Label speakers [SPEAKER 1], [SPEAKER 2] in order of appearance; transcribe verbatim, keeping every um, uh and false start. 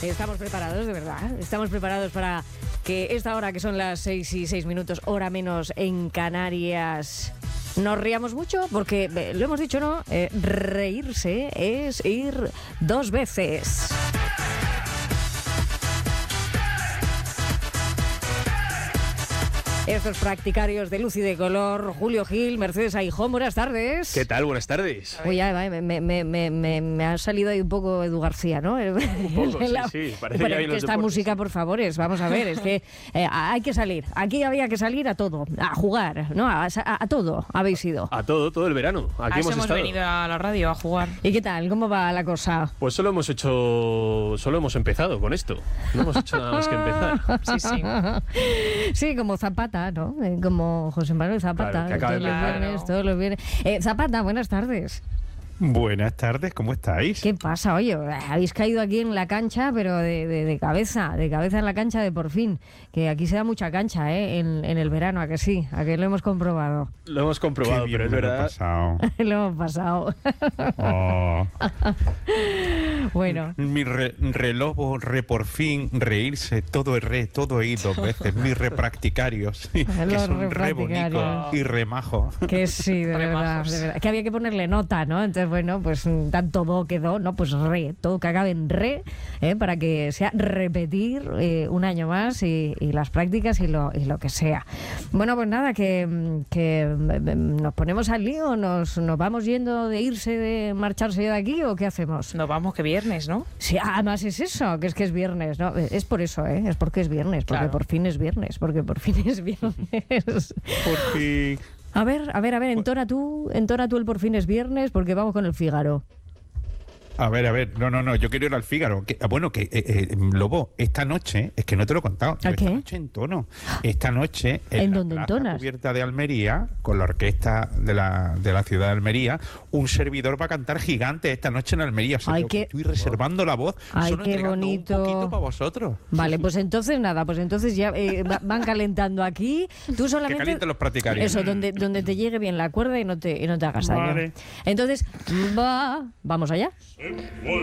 [SPEAKER 1] Estamos preparados, de verdad. Estamos preparados para que esta hora, que son las seis y seis minutos, hora menos en Canarias, nos riamos mucho, porque eh, lo hemos dicho, ¿no? Eh, reírse es ir dos veces. Estos practicarios de luz y de color, Julio Gil, Mercedes Aijón, buenas tardes.
[SPEAKER 2] ¿Qué tal? Buenas tardes.
[SPEAKER 1] Oye, ya, me, me, me, me, me ha salido ahí un poco Edu García, ¿no?
[SPEAKER 2] Un poco, sí, sí, parece
[SPEAKER 1] Pero
[SPEAKER 2] que hay
[SPEAKER 1] es que
[SPEAKER 2] los
[SPEAKER 1] esta
[SPEAKER 2] deportes.
[SPEAKER 1] música, por favor, es, vamos a ver, es que eh, hay que salir. Aquí había que salir a todo, a jugar, ¿no? A, a, a todo habéis ido.
[SPEAKER 2] A todo, todo el verano. Aquí
[SPEAKER 3] A eso
[SPEAKER 2] hemos
[SPEAKER 3] hemos
[SPEAKER 2] estado.
[SPEAKER 3] venido a la radio a jugar.
[SPEAKER 1] ¿Y qué tal? ¿Cómo va la cosa?
[SPEAKER 2] Pues solo hemos hecho, solo hemos empezado con esto. No hemos hecho nada más que empezar.
[SPEAKER 3] Sí, sí.
[SPEAKER 1] Sí, como Zapata, ¿no? Eh, Como José Manuel Zapata.
[SPEAKER 2] Claro, que acabe
[SPEAKER 1] todos los
[SPEAKER 2] de empezar.
[SPEAKER 1] viernes, todos los viernes. Eh, Zapata, buenas tardes.
[SPEAKER 4] Buenas tardes, ¿cómo estáis?
[SPEAKER 1] ¿Qué pasa? Oye, habéis caído aquí en la cancha, pero de, de, de cabeza, de cabeza en la cancha de por fin. Que aquí se da mucha cancha, ¿eh? En, en el verano, ¿a que sí? ¿A que lo hemos comprobado?
[SPEAKER 2] Lo hemos comprobado,
[SPEAKER 4] Qué bien
[SPEAKER 2] pero es
[SPEAKER 4] me lo he
[SPEAKER 2] verdad.
[SPEAKER 4] pasado.
[SPEAKER 1] Lo hemos pasado.
[SPEAKER 4] Oh.
[SPEAKER 1] Bueno.
[SPEAKER 4] Mi re, relobo, re por fin, reírse, todo es re, todo es dos veces. Mis repracticarios, que
[SPEAKER 1] Los
[SPEAKER 4] son re
[SPEAKER 1] repracticarios.
[SPEAKER 4] bonico y re majo.
[SPEAKER 1] Que sí, de verdad, de verdad. Que había que ponerle nota, ¿no? Entonces, bueno, pues tanto do quedó, ¿no? Pues re, todo que acabe en re, ¿eh? Para que sea repetir eh, un año más y, y las prácticas y lo, y lo que sea. Bueno, pues nada, que, que nos ponemos al lío, nos, nos vamos yendo de irse, de marcharse de aquí, ¿o qué hacemos?
[SPEAKER 3] Nos vamos, que viernes, ¿no?
[SPEAKER 1] Sí, además es eso, que es que es viernes, ¿no? Es por eso, ¿eh? Es porque es viernes, porque
[SPEAKER 3] Claro.
[SPEAKER 1] por fin es viernes, porque por fin es viernes.
[SPEAKER 4] Por fin.
[SPEAKER 1] A ver, a ver, a ver, entona tú, entona tú el por fin es viernes, porque vamos con el Fígaro.
[SPEAKER 4] A ver, a ver, no, no, no, yo quiero ir al Fígaro. Que, bueno, que, eh, eh, Lobo, esta noche, es que no te lo he contado,
[SPEAKER 1] ¿A
[SPEAKER 4] esta
[SPEAKER 1] qué?
[SPEAKER 4] noche entono. Esta noche, en,
[SPEAKER 1] ¿En
[SPEAKER 4] la
[SPEAKER 1] dónde
[SPEAKER 4] plaza
[SPEAKER 1] entonas?
[SPEAKER 4] cubierta de Almería, con la orquesta de la, de la ciudad de Almería, un servidor va a cantar Gigante esta noche en Almería. O sea,
[SPEAKER 1] Ay,
[SPEAKER 4] yo
[SPEAKER 1] qué-
[SPEAKER 4] estoy reservando la voz,
[SPEAKER 1] Ay,
[SPEAKER 4] solo
[SPEAKER 1] qué
[SPEAKER 4] entregando
[SPEAKER 1] bonito.
[SPEAKER 4] un poquito para vosotros.
[SPEAKER 1] Vale, pues entonces nada, pues entonces ya eh, va- van calentando aquí. Tú
[SPEAKER 4] Que
[SPEAKER 1] solamente...
[SPEAKER 4] calienten los practicarios.
[SPEAKER 1] Eso, donde, donde te llegue bien la cuerda y no te, y no te hagas daño.
[SPEAKER 4] Vale.
[SPEAKER 1] Entonces, va, vamos allá.